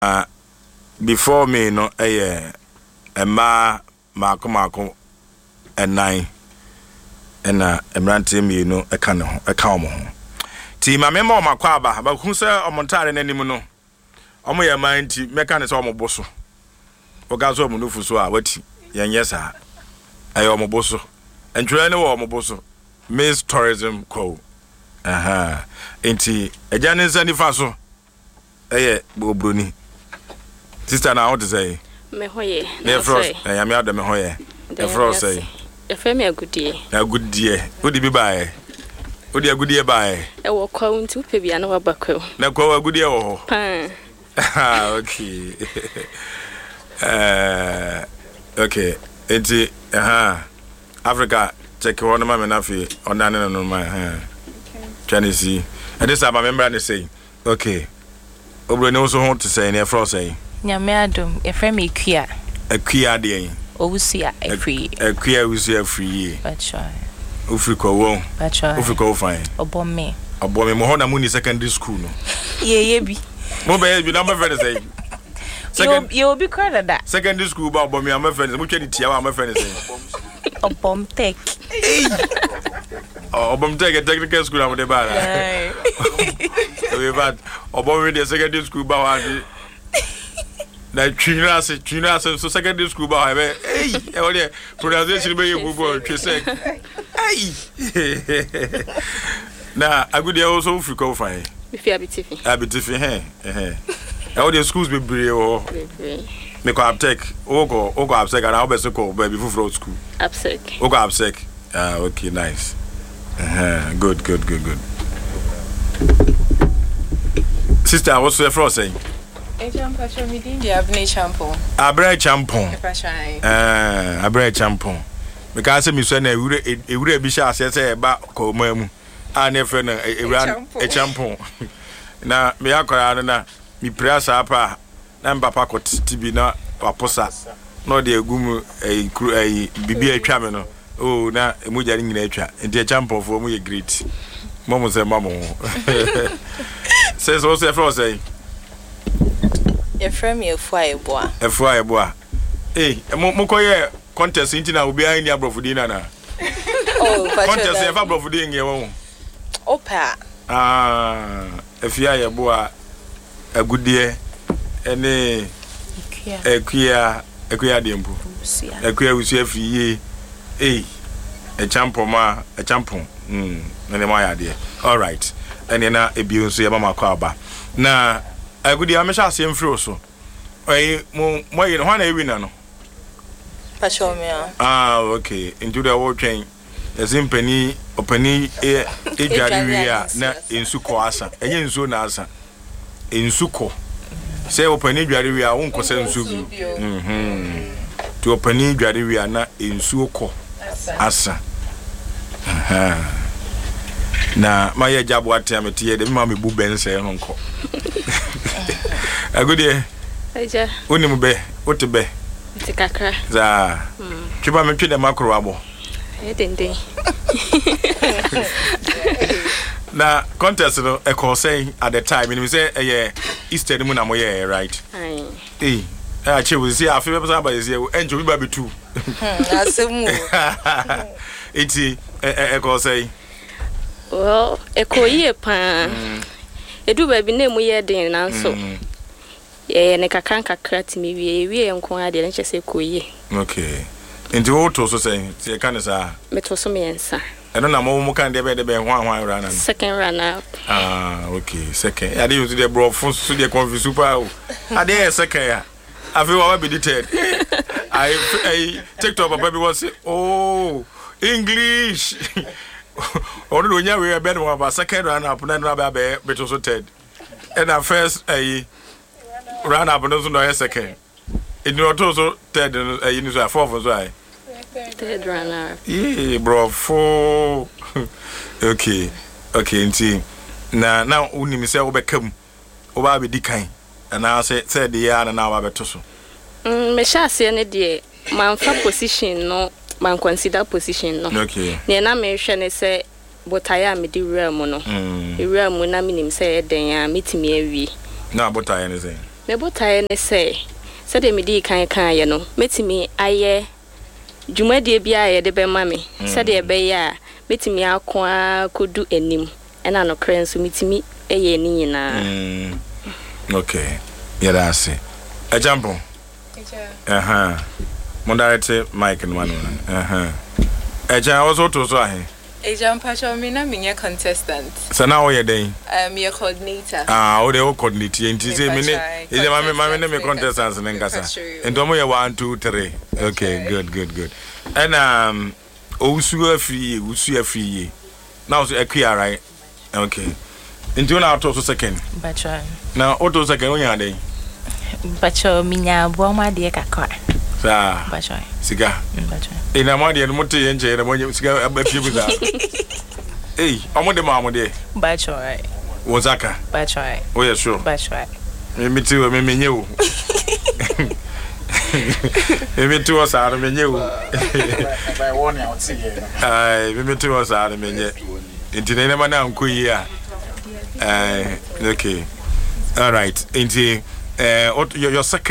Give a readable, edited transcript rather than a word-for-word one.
before me no mako and nine and emrante me no eka mo ho ti ma me ma makwa aba ba hu se omontare nanim no omo ye man ti meka ne se omo boso oga so omo nufu so a wati yenye sa ayi omo boso entwere ne wo omo boso Miss Tourism Co. Enti ejane nzani fa so obroni sister na what say me hoye na frost ya me adam me hoye the frost say e fe me agudie odi bi bae odi agudie bae e wo kwa ntu pe bia na wa bakwa na kwa agudie wo ho okay okay enti Africa check one man na fi onane no ma Tennessee and this am member and say okay obroni also want to say na frost say nyame adom e frame akua de owusia free akua wusia free that's right Ufriko won that's right Ufriko fine obomme mo ho na muni secondary school no ye bi mo be bi number friend say second you be credit that secondary school ba obomme am friend mo twedi tia am friend say obom tech obom tech technical school am de ba la we bad obom the secondary school ba wa na twina so secondary school ba ha be e wole pronunciation be yebubo twese na agudi also Ufriko fine if you abitifi all the schools be brave me ko aptech ogo apsec and obese ko baby full school apsec ogo apsec okay nice good sister what's your first saying Abray champon Abray champon because me so na ewure bi sha ase ba ko mamu na friend e champon na me akora na mi prasa apa na mbapa ko tibi na waposa no de egum bibi atwa me no oh na emuja ni nyina atwa enti champon fo mu ye great momo se mamo says also a fro say e frame efua eboa mo koye contest inti na obi ani abrofudi na contest e fa abrofudi nge wo opa efia eboa agudie ene ekua dempo ekua usu afie e champon na ne ma ya de all right ene na ebio nso ye mama kwa aba na agudie amesha asem free so mo ye ho na ewi na no pachomia okay into the whole train opani edwariwia na ensuko asa enye nsuo na asa ensuko say opani edwariwia wonko se nsuo bi to opani edwariwia na ensuo ko asa na maye jabo atemete ye de ma me bu bense ho nko agudie aja onim be otebe tikakra za twiba me twede makro abo dende na contest no e call say at the time me say Easter mu na mo ye right che we see afi be ba say enjo bi ba betu asemu iti e call say well e ko ye pa edu ba bi na mu ye den na so ne kakra timi wie nko ade na chese ko ye okay into what to so say can say meto so me ensa eno na mo kan de be hwan run na second runner okay second ade you the bro fun so de confuse super ade second ya afi wa be third I TikTok papa be was oh English or do nya we be no about second runner up na na be beto so third and first run up no so no second it no to so third you know so fourth so third runner bro for okay nti na unimi se wo bekam wo ba be dikan na say third year na wa beto so me sha se ne de man fa position no man consider position no okay na me hwe ne se botaya me di realm no realm na minim se den ya metimi awie na botaya ne say me botae ne say de me di kan ye no metimi aye dwumade bia ye de be ma me se de be ya metimi akwa kodu enim ena no kren so metimi eye ni nyina okay yeah that's it a jumpo Mondarete Mike and one Eja also to so ahe Eja mpacho me na me contestant so now we dey me coordinator o dey coordinator enti say me ne eja mama me contestants ne ngasa ento mo ye 1 2 3 okay good and usu afi now so akua right okay enti una auto so second bacha na auto second onya dey bacha minya bo ma de kakwa sa bacha siga bacha ina ma de mo te yenje na mo siga abafie buza omode ma omode bacha wozaka bacha oh yeah sure bacha me ti o me menye o me ti o sa menye o by one out here ai me ti o sa menye inti na ma na nkoyi a okay all right inti your second